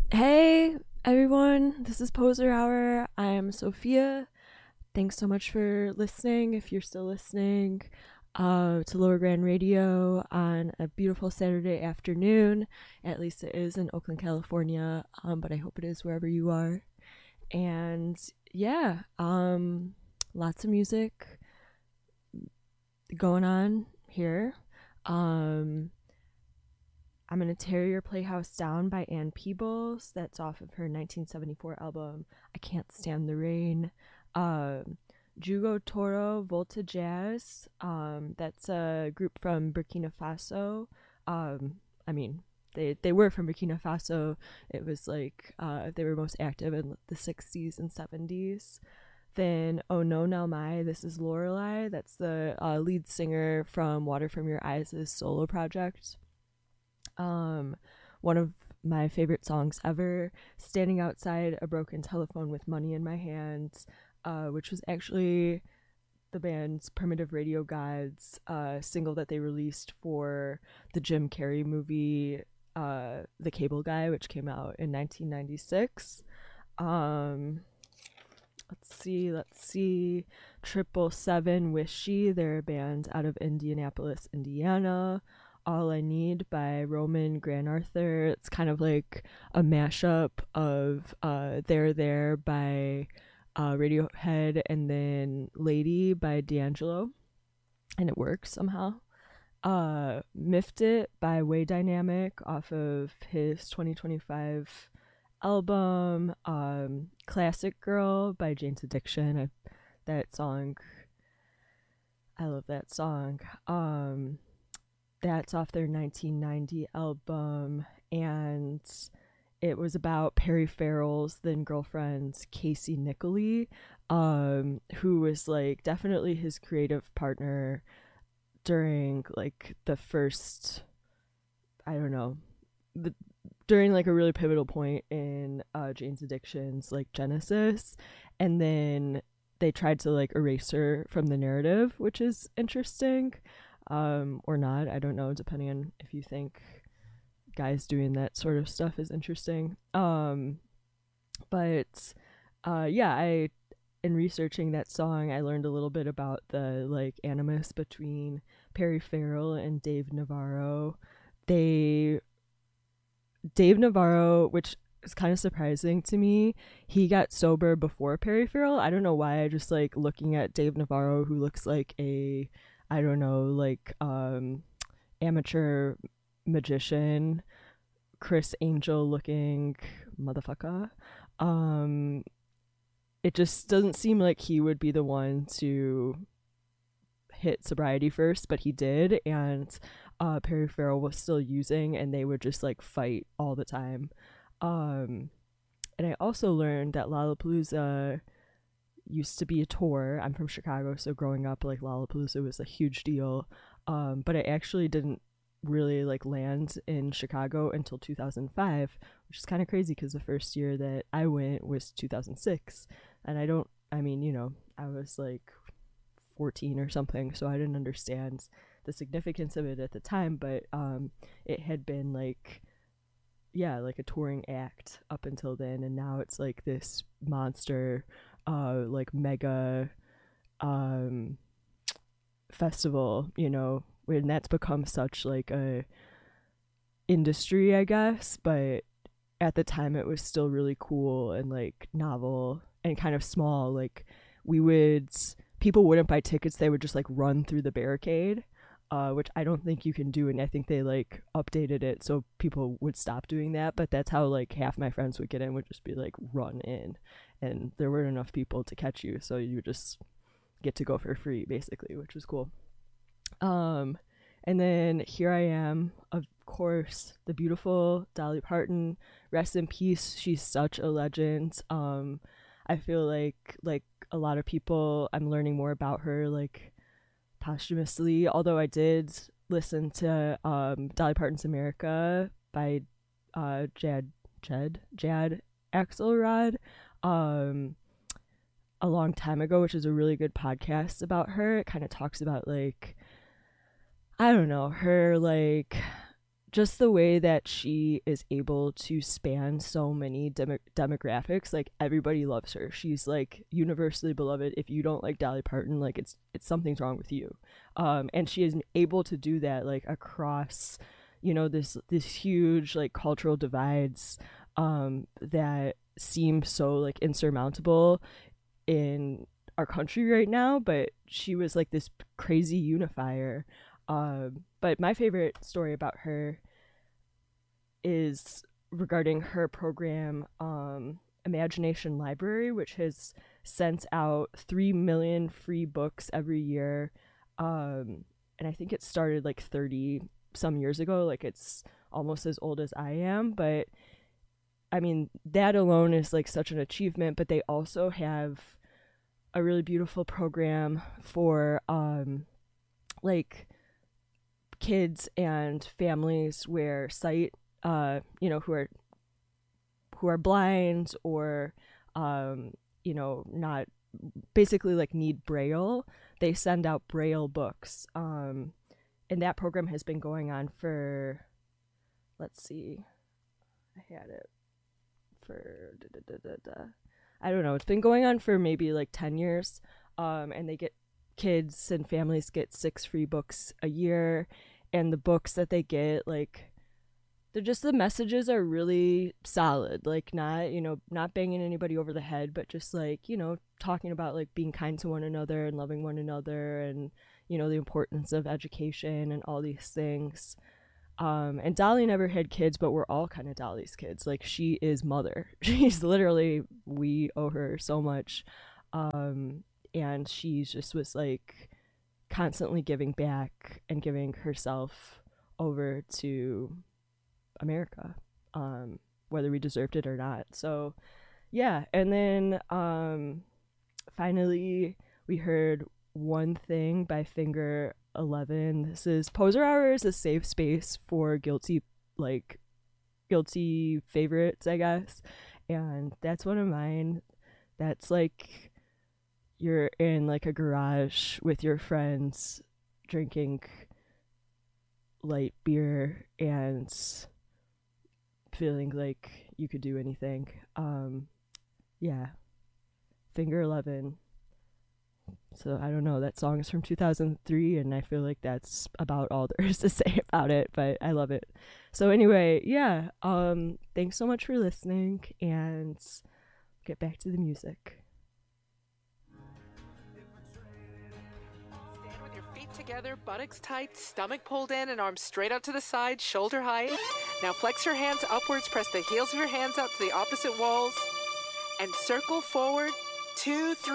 Hey everyone, this is Poser Hour. I'm Sophia. Thanks so much for listening. If you're still listening to Lower Grand Radio on a beautiful Saturday afternoon, at least it is in Oakland, California, but I hope it is wherever you are. And yeah, lots of music going on here. Um, I'm gonna Tear Your Playhouse Down by Ann Peebles. That's off of her 1974 album I Can't Stand the Rain. Um, Jugo Toro Volta Jazz. That's a group from Burkina Faso. Um, I mean, they were from Burkina Faso. It was like they were most active in the 60s and 70s. Then Oh No Now My, This Is Lorelei. That's the lead singer from Water From Your Eyes' solo project. Um, One of my favorite songs ever, Standing Outside a Broken Telephone with Money in My Hands, which was actually the band's Primitive Radio Gods single that they released for the Jim Carrey movie, The Cable Guy, which came out in 1996. Um, let's see. 777 Wishy, they're a band out of Indianapolis, Indiana. All I Need by Roman Grand Arthur. It's kind of like a mashup of There There by Radiohead and then Lady by D'Angelo, and it works somehow. Miffed It by Way Dynamic off of his 2025 album. Classic Girl by Jane's Addiction. That song, I love that song. That's off their 1990 album, and it was about Perry Farrell's then girlfriend Casey Nicholae, who was like definitely his creative partner during like the first, I don't know, the, during like a really pivotal point in Jane's Addiction's like genesis, and then they tried to like erase her from the narrative, which is interesting, or not. I don't know, depending on if you think guys doing that sort of stuff is interesting. But yeah, I in researching that song, I learned a little bit about the like animus between Perry Farrell and Dave Navarro. They Dave Navarro, which is kind of surprising to me, he got sober before Perry Farrell. I don't know why. I just like looking at Dave Navarro, who looks like a, I don't know, like amateur magician, Chris Angel looking motherfucker. Um, it just doesn't seem like he would be the one to hit sobriety first, but he did, and Perry Farrell was still using, and they would just like fight all the time. Um, and I also learned that Lollapalooza used to be a tour. I'm from Chicago, so growing up, like Lollapalooza was a huge deal. But I actually didn't really like land in Chicago until 2005, which is kind of crazy because the first year that I went was 2006, and I mean, I was like 14 or something, so I didn't understand the significance of it at the time, but it had been like, yeah, like a touring act up until then, and now it's like this monster like mega um festival, and that's become such like a industry, I guess, but at the time it was still really cool and like novel and kind of small. Like we would people wouldn't buy tickets, they would just like run through the barricade, which I don't think you can do, and I think they like updated it so people would stop doing that. But that's how like half my friends would get in, would just be like run in, and there weren't enough people to catch you, so you just get to go for free basically, which was cool. Um, and then here I am, of course, the beautiful Dolly Parton. Rest in peace. She's such a legend. I feel like a lot of people, I'm learning more about her like posthumously. Although I did listen to Dolly Parton's America by Jad Axelrod um, a long time ago, which is a really good podcast about her. It kind of talks about like, I don't know, her like just the way that she is able to span so many demographics, like everybody loves her. She's like universally beloved. If you don't like Dolly Parton, like it's something's wrong with you. And she is able to do that like across, you know, this huge like cultural divides that seem so like insurmountable in our country right now, but she was like this crazy unifier. But my favorite story about her is regarding her program, Imagination Library, which has sent out 3 million free books every year. And I think it started like 30 some years ago. Like it's almost as old as I am. But I mean, that alone is like such an achievement. But they also have a really beautiful program for like kids and families where sight, you know, who are blind or you know, not basically like need braille. They send out braille books, and that program has been going on for, let's see, I had it for I don't know, it's been going on for maybe like 10 years. And they get kids and families get 6 free books a year, and the books that they get, like, they're just, the messages are really solid, like not, you know, not banging anybody over the head, but just like, you know, talking about like being kind to one another and loving one another, and you know, the importance of education and all these things. And Dolly never had kids, but we're all kind of Dolly's kids. Like she is mother. She's literally, we owe her so much. And she just was like constantly giving back and giving herself over to America, whether we deserved it or not. So yeah, and then finally we heard One Thing by Finger 11. This is Poser Hour is a safe space for guilty favorites, I guess. And that's one of mine. That's like you're in like a garage with your friends drinking light beer and feeling like you could do anything. Yeah, Finger 11. So I don't know, that song is from 2003, and I feel like that's about all there is to say about it, but I love it. So anyway, yeah, thanks so much for listening, and get back to the music. Stand with your feet together, buttocks tight, stomach pulled in, and arms straight out to the side, shoulder height. Now flex your hands upwards, press the heels of your hands out to the opposite walls, and circle forward, 2, 3.